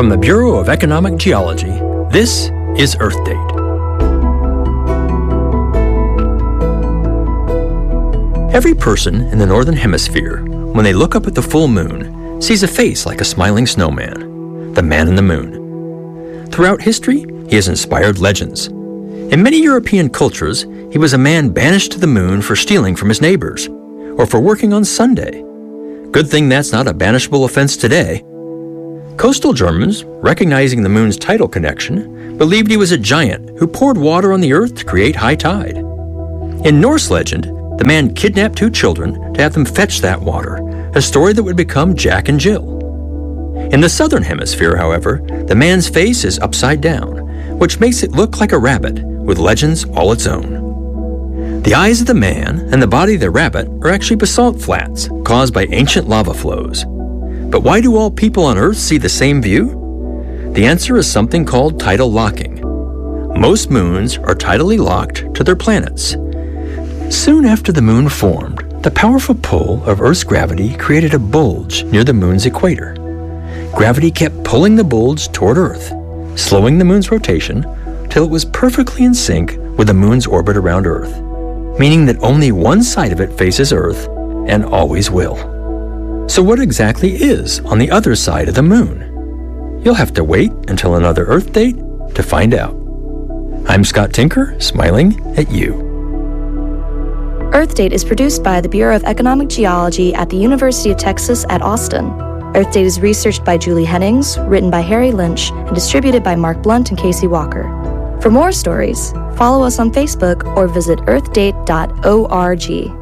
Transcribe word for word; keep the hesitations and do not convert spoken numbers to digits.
From the Bureau of Economic Geology, this is Earth Date. Every person in the Northern Hemisphere, when they look up at the full moon, sees a face like a smiling snowman, the man in the moon. Throughout history, he has inspired legends. In many European cultures, he was a man banished to the moon for stealing from his neighbors, or for working on Sunday. Good thing that's not a banishable offense today. Coastal Germans, recognizing the moon's tidal connection, believed he was a giant who poured water on the earth to create high tide. In Norse legend, the man kidnapped two children to have them fetch that water, a story that would become Jack and Jill. In the Southern Hemisphere, however, the man's face is upside down, which makes it look like a rabbit, with legends all its own. The eyes of the man and the body of the rabbit are actually basalt flats caused by ancient lava flows. But why do all people on Earth see the same view? The answer is something called tidal locking. Most moons are tidally locked to their planets. Soon after the moon formed, the powerful pull of Earth's gravity created a bulge near the moon's equator. Gravity kept pulling the bulge toward Earth, slowing the moon's rotation till it was perfectly in sync with the moon's orbit around Earth, meaning that only one side of it faces Earth and always will. So what exactly is on the other side of the moon? You'll have to wait until another Earth Date to find out. I'm Scott Tinker, smiling at you. Earth Date is produced by the Bureau of Economic Geology at the University of Texas at Austin. Earth Date is researched by Julie Hennings, written by Harry Lynch, and distributed by Mark Blunt and Casey Walker. For more stories, follow us on Facebook or visit earth date dot org.